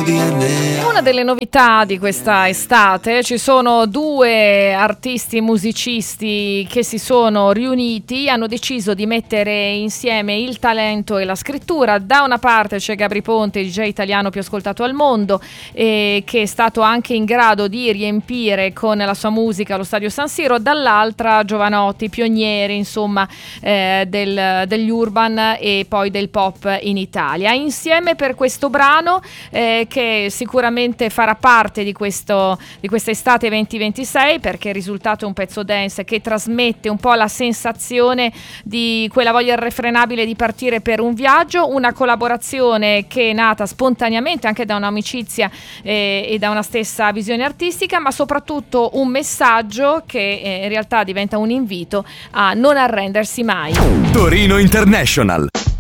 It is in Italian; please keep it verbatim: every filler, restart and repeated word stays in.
D N A. Una delle novità di questa estate, ci sono due artisti musicisti che si sono riuniti, hanno deciso di mettere insieme il talento e la scrittura. Da una parte c'è Gabry Ponte, il D J italiano più ascoltato al mondo, eh, che è stato anche in grado di riempire con la sua musica lo stadio San Siro, dall'altra Jovanotti, pionieri insomma eh, del, degli urban e poi del pop in Italia. Insieme per questo brano eh, che sicuramente farà parte di questo di questa estate venti ventisei, perché il risultato è un pezzo dance che trasmette un po' la sensazione di quella voglia irrefrenabile di partire per un viaggio, una collaborazione che è nata spontaneamente anche da un'amicizia eh, e da una stessa visione artistica, ma soprattutto un messaggio che eh, in realtà diventa un invito a non arrendersi mai. Torino International.